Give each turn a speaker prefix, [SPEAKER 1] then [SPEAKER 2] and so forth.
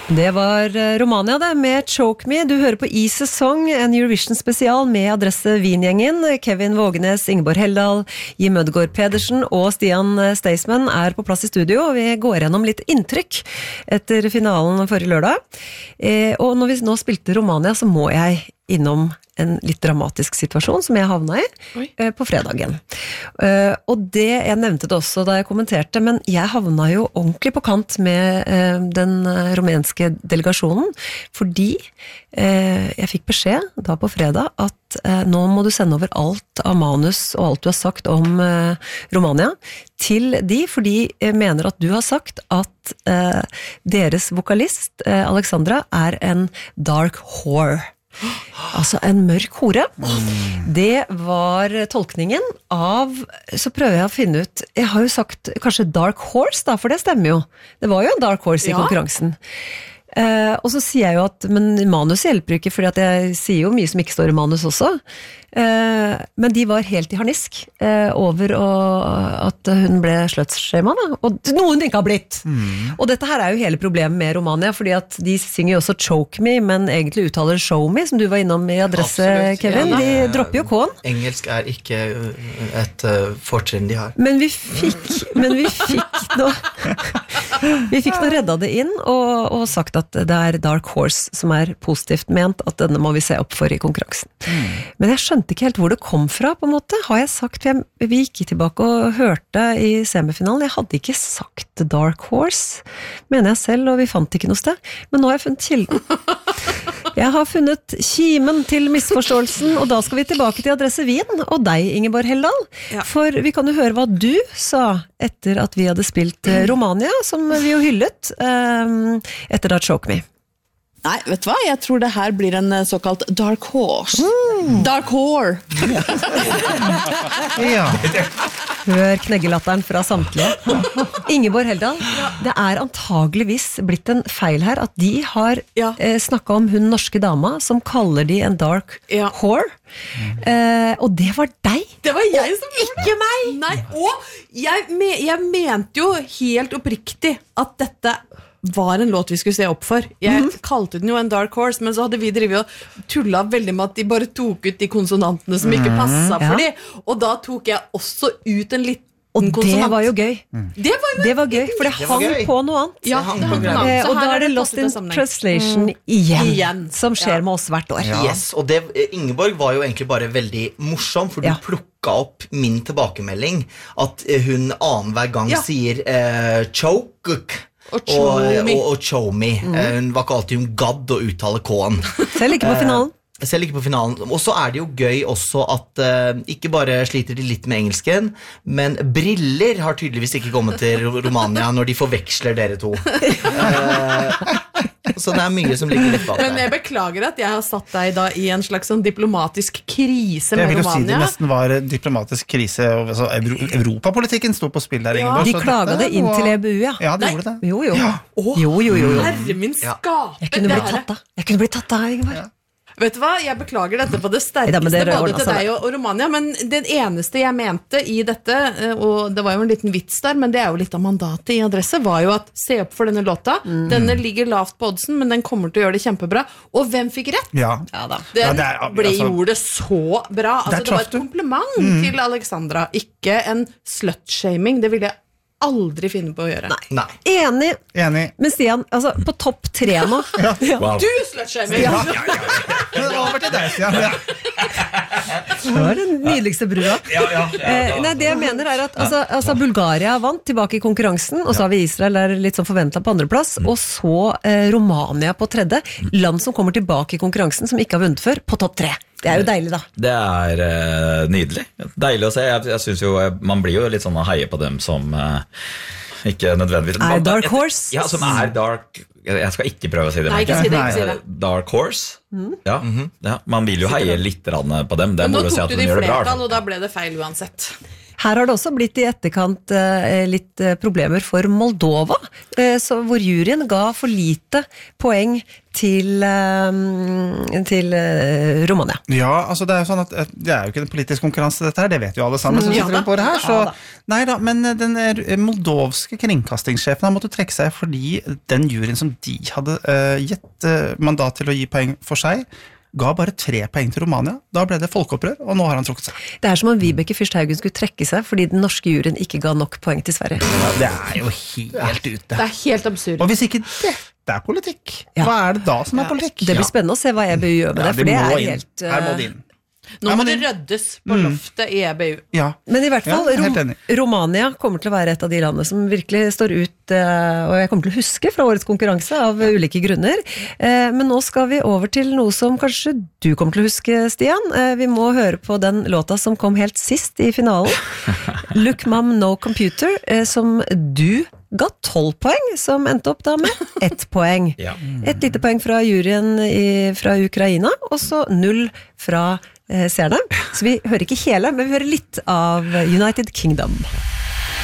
[SPEAKER 1] Det var Romania det, med Choke Me. Du hører på I-sesong, en Eurovision-spesial med adresse Wien-gjengen. Kevin Vågenes, Ingeborg Heldal, Jim Ødegaard Pedersen og Stian Staysman er på plass i studio, og vi går gjennom litt inntrykk etter finalen forrige lørdag. Og når vi nå spilte Romania, så må jeg innom en litt dramatisk situasjon som jeg havnet i på fredagen. Og det, jeg nevnte det også da jeg kommenterte, men jeg havnet jo ordentlig på kant med den rumenske delegasjonen, fordi jeg fikk beskjed da på fredag at nå må du sende over alt av manus og alt du har sagt om Romania til de, fordi jeg mener at du har sagt at deres vokalist, Alexandra, er en dark whore. Altså en mørk hore. Det var tolkningen av, så prøver jeg å finne ut, jeg har jo sagt kanskje dark horse da, for det stemmer jo. Det var jo en dark horse i konkurransen. Og så sier jeg jo at, men manus hjelper ikke, fordi at jeg sier jo mye som ikke står i manus også. Men de var helt i harnisk over at hun ble sluttshamma da, og noe hun ikke har blitt. Og dette her er jo hele problemet med Romania, fordi at de synger jo også Choke Me, men egentlig uttaler Show Me, som du var innom i adresse, absolutt, Kevin. De dropper jo K-en.
[SPEAKER 2] Engelsk er ikke et fortrinn de har.
[SPEAKER 1] Men vi fikk nå redda det inn og sagt at det er Dark Horse som er positivt ment, at denne må vi se opp for i konkurransen. Men jeg skjønte ikke helt hvor det kom fra, på en måte. Har jeg sagt, vi gikk tilbake og hørte i semifinalen, jeg hadde ikke sagt Dark Horse, mener jeg selv, og vi fant ikke noe sted. Men nå har jeg funnet kilden. Jeg har funnet kimen til misforståelsen, og da skal vi tilbake til adresse Wien, og deg, Ingeborg Heldal. Ja. For vi kan jo høre hva du sa etter at vi hadde spilt Romania, som vi jo hyllet, etter da Choke Me.
[SPEAKER 3] Nei, vet du hva? Jeg tror det her blir en såkalt dark horse. Dark whore.
[SPEAKER 2] Ja.
[SPEAKER 1] Hør kneggelatteren fra samtlige. Ingeborg Heldal, det er antageligvis blitt en feil her at de har snakket om hun norske dama som kaller de en dark whore. Og det var deg.
[SPEAKER 3] Det var jeg som gjorde det. Ikke meg. Nei, og jeg mente jo helt oppriktig at dette var en låt vi skulle se opp for. Jeg kalte den jo en dark horse, men så hadde vi drivet og tullet veldig med at de bare tok ut de konsonantene som ikke passet for de, og da tok jeg også ut en liten konsonant.
[SPEAKER 1] Og det var jo gøy.
[SPEAKER 3] Det var gøy,
[SPEAKER 1] for det hang på noe annet.
[SPEAKER 3] Ja,
[SPEAKER 1] og da er det Lost in Translation igjen, som skjer med oss hvert år.
[SPEAKER 2] Yes, og Ingeborg var jo egentlig bare veldig morsom, for du plukket opp min tilbakemelding, at hun annen hver gang sier choke, og show me. Hun var ikke alltid hun gadd å uttale K-en.
[SPEAKER 1] Selv ikke på finalen.
[SPEAKER 2] Og så er det jo gøy også at ikke bare sliter de litt med engelsken, men briller har tydeligvis ikke kommet til Romania når de forveksler dere to. Så det er mye som ligger litt bak der.
[SPEAKER 3] Men jeg beklager at jeg har satt deg da i en slags sånn diplomatisk krise med Romania.
[SPEAKER 4] Jeg vil jo si det nesten var diplomatisk krise, altså Europapolitikken stod på spill der, Ingeborg.
[SPEAKER 1] De klaget det inn til EBU,
[SPEAKER 4] Ja, de gjorde det.
[SPEAKER 1] Jo.
[SPEAKER 3] Herre min skape.
[SPEAKER 1] Jeg kunne blitt tatt da, Ingeborg.
[SPEAKER 3] Vet du hva, jeg beklager dette på det sterkeste, både til deg og Romania, men det eneste jeg mente i dette, og det var jo en liten vits der, men det er jo litt av mandatet i adresse, var jo at se opp for denne låta, denne ligger lavt på oddsen, men den kommer til å gjøre det kjempebra, og hvem fikk rett? Gjorde det så bra, altså det var et kompliment til Alexandra, ikke en slut-shaming, det ville jeg aldri finne på å gjøre.
[SPEAKER 1] Nei. Enig. Men Stian, altså, på topp 3 nå.
[SPEAKER 3] Wow. Du slut-shaming!
[SPEAKER 4] Over til deg, Stian.
[SPEAKER 1] Det var den nydeligste brura. Nei, det jeg mener er at altså, Bulgaria vant tilbake i konkurransen, og så har vi Israel der litt sånn forventet på andreplass, og så Romania på 3. Land som kommer tilbake i konkurransen, som ikke har vunnet før, på topp 3. Det er jo deilig da.
[SPEAKER 5] Det er nydelig. Deilig å se. Jeg synes jo, man blir jo litt sånn å heie på dem som ikke nødvendigvis
[SPEAKER 1] er dark horse.
[SPEAKER 5] Ja, som er dark. Jeg skal ikke prøve å si det.
[SPEAKER 3] Nei, ikke si det.
[SPEAKER 5] Dark horse. Ja, man vil jo heie litt på dem. Det
[SPEAKER 3] men nå
[SPEAKER 5] tok
[SPEAKER 3] du det i flertall, og da ble det feil uansett.
[SPEAKER 1] Her har det også blitt I etterkant litt problemer for Moldova, hvor juryen ga for lite poeng til Romania.
[SPEAKER 4] Ja, altså det jo sånn at det jo ikke en politisk konkurranse dette her, det vet jo alle sammen som sitter på det her, så neida, men den moldovske kringkastingssjefen har måttet trekke seg fordi den juryen som de hadde gitt mandat til å gi poeng for seg, ga bare 3 poeng til Romania. Da ble det folkeopprør, og nå har han trukket seg.
[SPEAKER 1] Det som om Vibeke Fyrsthaugen skulle trekke seg fordi den norske juryen ikke ga nok poeng til Sverige.
[SPEAKER 4] Ja, det jo helt ute.
[SPEAKER 3] Det helt absurd.
[SPEAKER 4] Og hvis ikke det politikk, hva det da som politikk?
[SPEAKER 1] Det blir spennende å se hva EBU gjør med det, for det helt...
[SPEAKER 4] Her må det inn.
[SPEAKER 3] Nå må det røddes på loftet I EBU.
[SPEAKER 4] Ja.
[SPEAKER 1] Men I hvert fall, Romania kommer til å være et av de landene som virkelig står ut, og jeg kommer til å huske fra årets konkurranse av ulike grunner. Men nå skal vi over til noe som kanskje du kommer til å huske, Stian. Vi må høre på den låta som kom helt sist I finalen. Look Mom No Computer, som du ga 12 poeng, som endte opp da med 1 poeng. Et lite poeng fra juryen fra Ukraina, og så 0 fra seerne. Så vi hører ikke hele, men vi hører litt av United Kingdom.